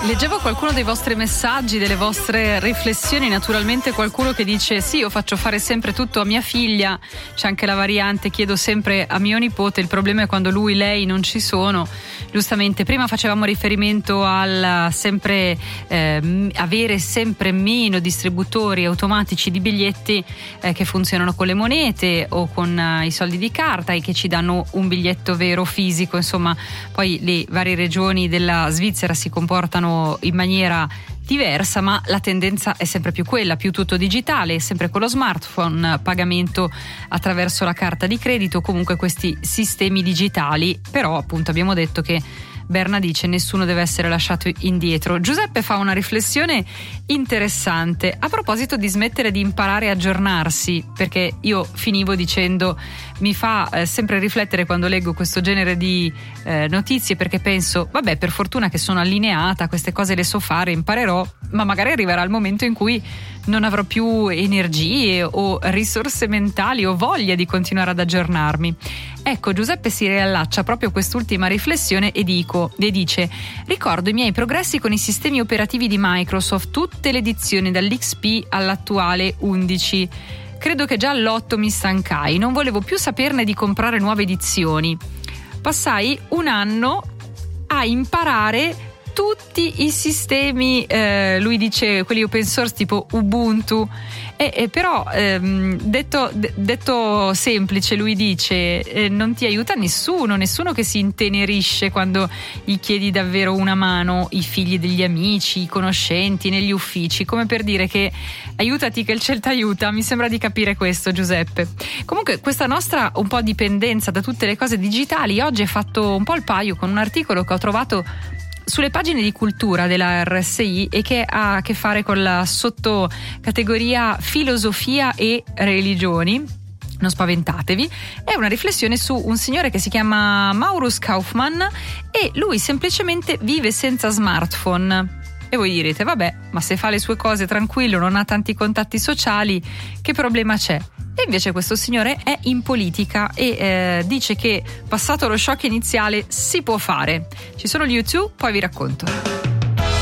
Leggevo qualcuno dei vostri messaggi, delle vostre riflessioni, naturalmente qualcuno che dice sì, io faccio fare sempre tutto a mia figlia, c'è anche la variante chiedo sempre a mio nipote, il problema è quando lui, lei non ci sono. Giustamente prima facevamo riferimento al sempre avere sempre meno distributori automatici di biglietti che funzionano con le monete o con i soldi di carta e che ci danno un biglietto vero fisico. Insomma, poi le varie regioni della Svizzera si comportano in maniera diversa, ma la tendenza è sempre più quella, più tutto digitale, sempre con lo smartphone, pagamento attraverso la carta di credito, comunque questi sistemi digitali. Però appunto abbiamo detto che Berna dice nessuno deve essere lasciato indietro. Giuseppe fa una riflessione interessante a proposito di smettere di imparare a aggiornarsi, perché io finivo dicendo mi fa sempre riflettere quando leggo questo genere di notizie, perché penso vabbè, per fortuna che sono allineata, queste cose le so fare, imparerò, ma magari arriverà il momento in cui non avrò più energie o risorse mentali o voglia di continuare ad aggiornarmi. Ecco, Giuseppe si riallaccia proprio a quest'ultima riflessione e dice: ricordo i miei progressi con i sistemi operativi di Microsoft, tutte le edizioni dall'XP all'attuale 11. Credo che già all'8 mi stancai, non volevo più saperne di comprare nuove edizioni. Passai un anno a imparare tutti i sistemi, lui dice quelli open source tipo Ubuntu, però detto semplice, lui dice non ti aiuta nessuno che si intenerisce quando gli chiedi davvero una mano, i figli degli amici, i conoscenti, negli uffici, come per dire che aiutati che il ciel t'aiuta. Mi sembra di capire questo, Giuseppe. Comunque questa nostra un po' dipendenza da tutte le cose digitali oggi è fatto un po' il paio con un articolo che ho trovato sulle pagine di cultura della RSI e che ha a che fare con la sottocategoria filosofia e religioni. Non spaventatevi, è una riflessione su un signore che si chiama Maurus Kaufmann e lui semplicemente vive senza smartphone. E voi direte vabbè, ma se fa le sue cose tranquillo, non ha tanti contatti sociali, che problema c'è? E invece questo signore è in politica e dice che passato lo shock iniziale si può fare. Ci sono gli YouTube, poi vi racconto.